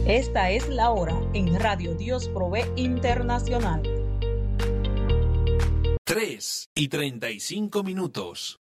Esta es la hora en Radio Dios Provee Internacional. 3:35.